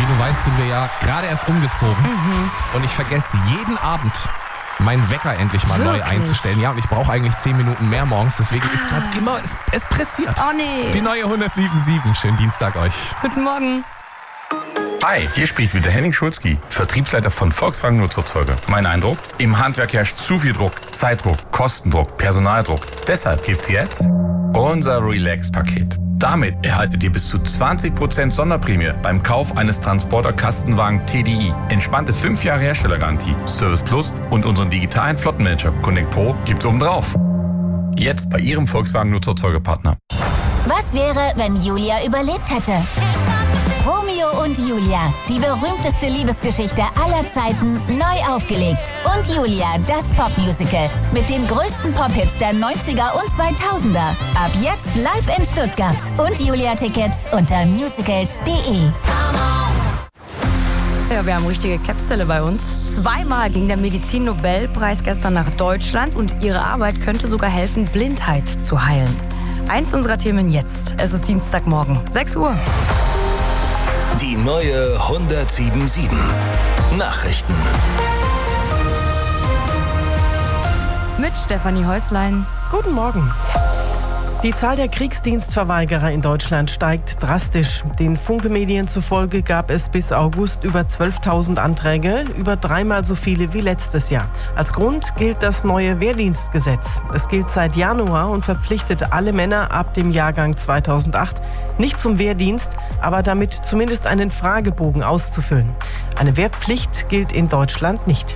wie du weißt, sind wir ja gerade erst umgezogen. Und ich vergesse jeden Abend meinen Wecker endlich mal neu einzustellen. Ja, und ich brauche eigentlich 10 Minuten mehr morgens. Deswegen ist gerade immer, es pressiert. Oh nee. Die neue 107.7. Schönen Dienstag euch. Guten Morgen. Hi, hier spricht wieder Henning Schulzki, Vertriebsleiter von Volkswagen Nutzfahrzeuge. Mein Eindruck? Im Handwerk herrscht zu viel Druck, Zeitdruck, Kostendruck, Personaldruck. Deshalb gibt's jetzt unser Relax-Paket. Damit erhaltet ihr bis zu 20% Sonderprämie beim Kauf eines Transporter-Kastenwagen TDI. Entspannte 5 Jahre Herstellergarantie, Service Plus und unseren digitalen Flottenmanager Connect Pro gibt's obendrauf. Jetzt bei Ihrem Volkswagen Nutzfahrzeugepartner. Was wäre, wenn Julia überlebt hätte? Romeo und Julia, die berühmteste Liebesgeschichte aller Zeiten, neu aufgelegt. Und Julia, das Popmusical mit den größten Pop-Hits der 90er und 2000er. Ab jetzt live in Stuttgart. Und Julia-Tickets unter musicals.de. Ja, wir haben richtige Capsule bei uns. 2-mal ging der Medizin-Nobelpreis gestern nach Deutschland und ihre Arbeit könnte sogar helfen, Blindheit zu heilen. Eins unserer Themen jetzt. Es ist Dienstagmorgen, 6 Uhr. Die neue 107.7 Nachrichten. Mit Stefanie Häuslein. Guten Morgen. Die Zahl der Kriegsdienstverweigerer in Deutschland steigt drastisch. Den Funke-Medien zufolge gab es bis August über 12.000 Anträge, über 3-mal so viele wie letztes Jahr. Als Grund gilt das neue Wehrdienstgesetz. Es gilt seit Januar und verpflichtet alle Männer ab dem Jahrgang 2008 nicht zum Wehrdienst, aber damit zumindest einen Fragebogen auszufüllen. Eine Wehrpflicht gilt in Deutschland nicht.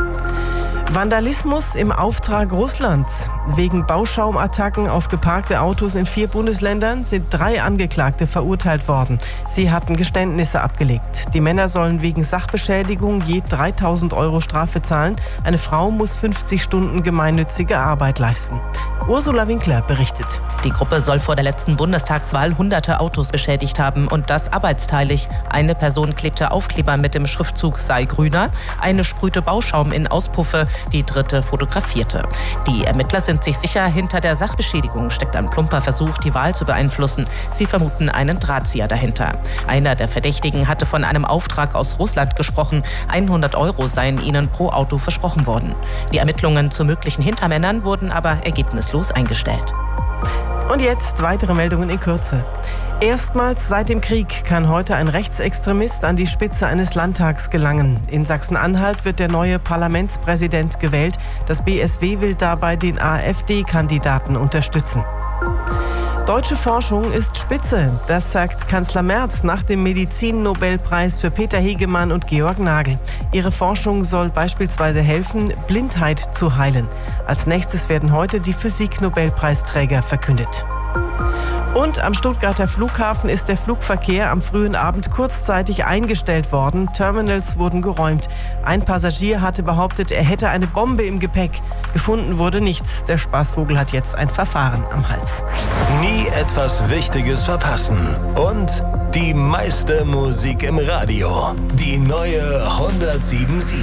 Vandalismus im Auftrag Russlands. Wegen Baушaumattacken auf geparkte Autos in 4 Bundesländern sind 3 Angeklagte verurteilt worden. Sie hatten Geständnisse abgelegt. Die Männer sollen wegen Sachbeschädigung je 3.000 € Strafe zahlen. Eine Frau muss 50 Stunden gemeinnützige Arbeit leisten. Ursula Winkler berichtet. Die Gruppe soll vor der letzten Bundestagswahl hunderte Autos beschädigt haben und das arbeitsteilig. Eine Person klebte Aufkleber mit dem Schriftzug sei grüner, eine sprühte Bauschaum in Auspuffe, die dritte fotografierte. Die Ermittler sind sich sicher, hinter der Sachbeschädigung steckt ein plumper Versuch, die Wahl zu beeinflussen. Sie vermuten einen Drahtzieher dahinter. Einer der Verdächtigen hatte von einem Auftrag aus Russland gesprochen. 100 € seien ihnen pro Auto versprochen worden. Die Ermittlungen zu möglichen Hintermännern wurden aber ergebnislos eingestellt. Und jetzt weitere Meldungen in Kürze. Erstmals seit dem Krieg kann heute ein Rechtsextremist an die Spitze eines Landtags gelangen. In Sachsen-Anhalt wird der neue Parlamentspräsident gewählt. Das BSW will dabei den AfD-Kandidaten unterstützen. Deutsche Forschung ist spitze, das sagt Kanzler Merz nach dem Medizin-Nobelpreis für Peter Hegemann und Georg Nagel. Ihre Forschung soll beispielsweise helfen, Blindheit zu heilen. Als nächstes werden heute die Physik-Nobelpreisträger verkündet. Und am Stuttgarter Flughafen ist der Flugverkehr am frühen Abend kurzzeitig eingestellt worden. Terminals wurden geräumt. Ein Passagier hatte behauptet, er hätte eine Bombe im Gepäck. Gefunden wurde nichts. Der Spaßvogel hat jetzt ein Verfahren am Hals. Nie etwas Wichtiges verpassen. Und die meiste Musik im Radio. Die neue 107.7.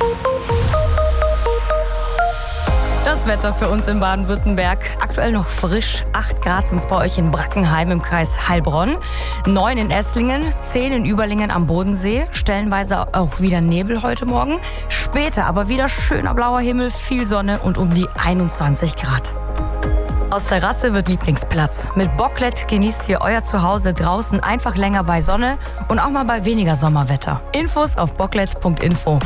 Das Wetter für uns in Baden-Württemberg. Aktuell noch frisch. 8 Grad sind es bei euch in Brackenheim im Kreis Heilbronn. 9 in Esslingen, 10 in Überlingen am Bodensee. Stellenweise auch wieder Nebel heute Morgen. Später aber wieder schöner blauer Himmel, viel Sonne und um die 21 Grad. Aus Terrasse wird Lieblingsplatz. Mit Bocklet genießt ihr euer Zuhause draußen einfach länger bei Sonne und auch mal bei weniger Sommerwetter. Infos auf bocklet.info.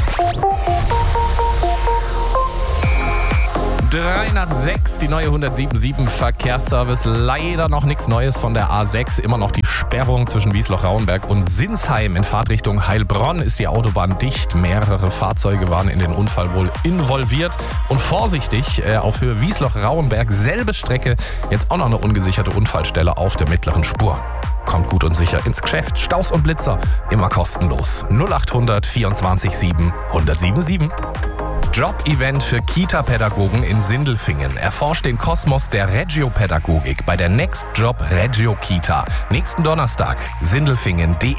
3 nach 6, die neue 107.7 Verkehrsservice. Leider noch nichts Neues von der A6. Immer noch die Sperrung zwischen Wiesloch-Rauenberg und Sinsheim. In Fahrtrichtung Heilbronn ist die Autobahn dicht. Mehrere Fahrzeuge waren in den Unfall wohl involviert. Und vorsichtig, auf Höhe Wiesloch-Rauenberg, selbe Strecke, jetzt auch noch eine ungesicherte Unfallstelle auf der mittleren Spur. Kommt gut und sicher ins Geschäft. Staus und Blitzer, immer kostenlos. 0800 24 7 107.7. Job-Event für Kita-Pädagogen in Sindelfingen. Erforscht den Kosmos der Regiopädagogik bei der Next Job Regio Kita. Nächsten Donnerstag, sindelfingen.de.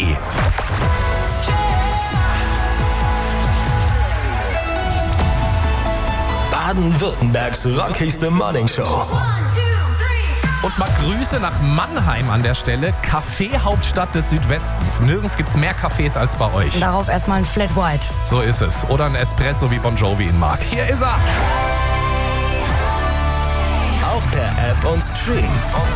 Baden-Württembergs rockigste Morningshow. Und mal Grüße nach Mannheim an der Stelle. Kaffeehauptstadt des Südwestens. Nirgends gibt's mehr Cafés als bei euch. Darauf erstmal ein Flat White. So ist es. Oder ein Espresso, wie Bon Jovi ihn mag. Hier ist er. Auch per App und Stream.